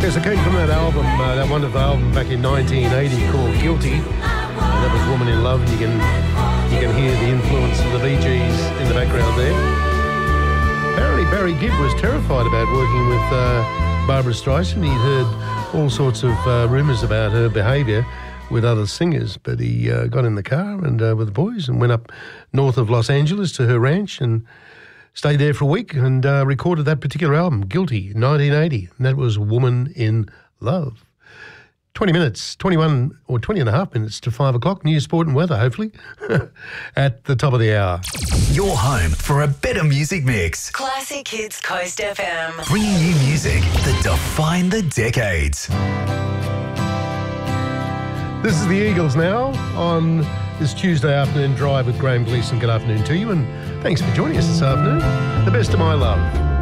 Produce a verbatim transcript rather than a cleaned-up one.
Yes, it came from that album, uh, that wonderful album back in nineteen eighty called Guilty. And that was Woman in Love, and you can you can hear the influence of the Bee Gees in the background there. Apparently Barry Gibb was terrified about working with uh, Barbra Streisand. He'd heard all sorts of uh, rumours about her behaviour with other singers, but he uh, got in the car and uh, with the boys and went up north of Los Angeles to her ranch and stayed there for a week and uh, recorded that particular album, Guilty, nineteen eighty. And that was Woman in Love. twenty minutes, twenty-one or twenty and a half minutes to five o'clock. News, sport and weather, hopefully, at the top of the hour. Your home for a better music mix. Classic Hits Coast F M. Bringing you music that define the decades. This is the Eagles now on this Tuesday afternoon drive with Graham Gleeson. Good afternoon to you, and thanks for joining us this afternoon. The best of my love.